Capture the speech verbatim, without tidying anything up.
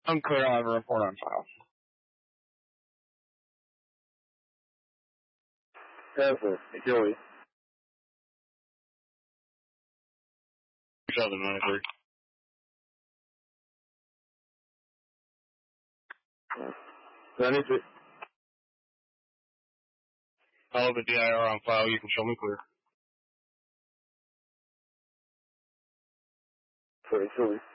Unclear, I'll have a report on file. Perfect. Joey. two thousand ninety-three. ninety-three. I'll have a D I R on file. You can show me clear. forty-two.